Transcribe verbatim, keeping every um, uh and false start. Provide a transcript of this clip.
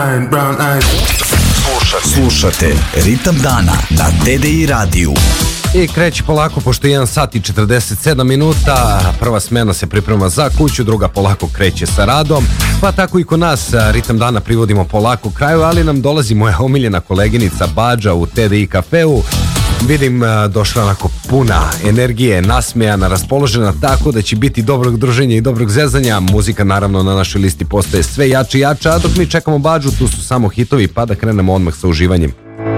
Slušate, slušate Ritam dana na T D I radiju. I kreće polako, pošto je jedan sat i četrdeset sedam minuta, prva smena se priprema za kuću, druga polako kreće sa radom, pa tako i kod nas Ritam dana privodimo polako kraju, ali nam dolazi moja omiljena koleginica Badža u T D I kafeu. Vidim došla onako puna energije, nasmejana, raspoložena, tako da će biti dobrog druženja i dobrog zezanja. Muzika naravno na našoj listi postaje sve jača i jača, a dok mi čekamo Badžu, tu su samo hitovi, pa da krenemo odmah sa uživanjem.